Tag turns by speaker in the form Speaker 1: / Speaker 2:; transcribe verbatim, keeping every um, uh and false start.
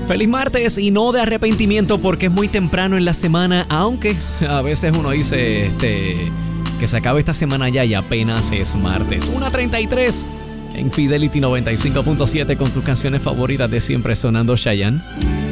Speaker 1: Feliz martes y no de arrepentimiento porque es muy temprano en la semana, aunque a veces uno dice este, que se acabe esta semana ya y apenas es martes. una treinta y tres en Fidelity noventa y cinco punto siete con tus canciones favoritas de siempre sonando Chayanne.